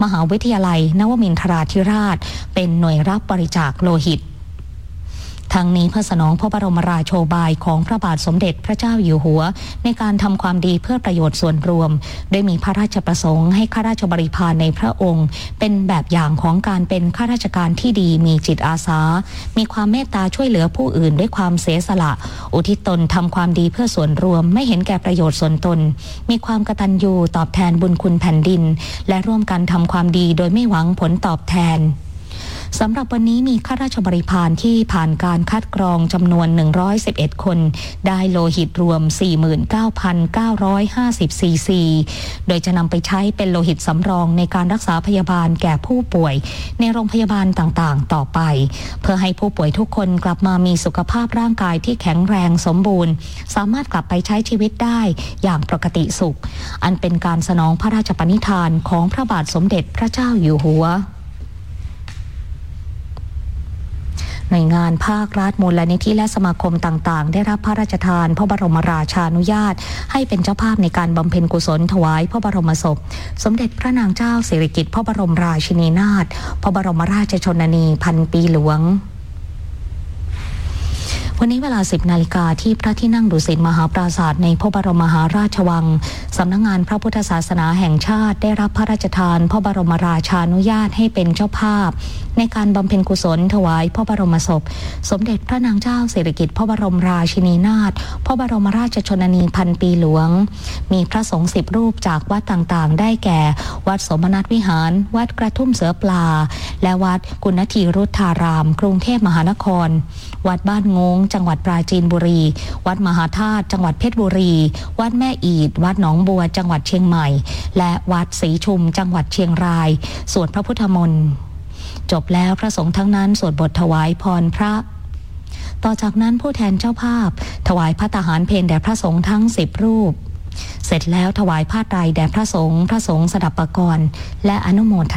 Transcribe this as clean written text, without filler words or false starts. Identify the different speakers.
Speaker 1: มหาวิทยาลัยนวมินทราธิราชเป็นหน่วยรับบริจาคโลหิตทั้งนี้เพื่อสนองพระบรมราโชบายของพระบาทสมเด็จพระเจ้าอยู่หัวในการทำความดีเพื่อประโยชน์ส่วนรวมโดยมีพระราชประสงค์ให้ข้าราชบริพารในพระองค์เป็นแบบอย่างของการเป็นข้าราชการที่ดีมีจิตอาสามีความเมตตาช่วยเหลือผู้อื่นด้วยความเสียสละอุทิศตนทำความดีเพื่อส่วนรวมไม่เห็นแก่ประโยชน์ส่วนตนมีความกตัญญูตอบแทนบุญคุณแผ่นดินและร่วมกันทำความดีโดยไม่หวังผลตอบแทนสำหรับวันนี้มีข้าราชบริพารที่ผ่านการคัดกรองจำนวน111คนได้โลหิตรวม 49,950 ซีซีโดยจะนำไปใช้เป็นโลหิตสำรองในการรักษาพยาบาลแก่ผู้ป่วยในโรงพยาบาลต่างๆต่อไปเพื่อให้ผู้ป่วยทุกคนกลับมามีสุขภาพร่างกายที่แข็งแรงสมบูรณ์สามารถกลับไปใช้ชีวิตได้อย่างปกติสุขอันเป็นการสนองพระราชปณิธานของพระบาทสมเด็จพระเจ้าอยู่หัวหน่วยงานภาครัฐมูลนิธิและสมาคมต่างๆได้รับพระราชทานพระบรมราชานุญาตให้เป็นเจ้าภาพในการบำเพ็ญกุศลถวายพระบรมศพสมเด็จพระนางเจ้าสิริกิติ์พระบรมราชินีนาถพระบรมราชชนนีพันปีหลวงวันนี้เวลา 10 นาฬิกาที่พระที่นั่งดุสิตมหาปราสาทในพระบรมมหาราชวังสำนักงานพระพุทธศาสนาแห่งชาติได้รับพระราชทานพระบรมราชานุญาตให้เป็นเจ้าภาพในการบำเพ็ญกุศลถวายพระบรมศพสมเด็จพระนางเจ้าสิริกิติ์พระบรมราชินีนาถพระบรมราชชนนีพันปีหลวงมีพระสงฆ์10 รูปจากวัดต่างๆได้แก่วัดสมณัฐวิหารวัดกระทุ่มเสือปลาและวัดกุณฑีรุทธารามกรุงเทพมหานครวัดบ้านงงจังหวัดปราจีนบุรีวัดมหาธาตุจังหวัดเพชรบุรีวัดแม่อีดวัดหนองบัวจังหวัดเชียงใหม่และวัดศรีชุมจังหวัดเชียงรายสวดพระพุทธมนต์จบแล้วพระสงฆ์ทั้งนั้นสวดบทถวายพรพระต่อจากนั้นผู้แทนเจ้าภาพถวายภัตตาหารเพลแด่พระสงฆ์ทั้ง10 รูปเสร็จแล้วถวายผ้าไตรแด่พระสงฆ์สดับปกรณ์และอนุโมท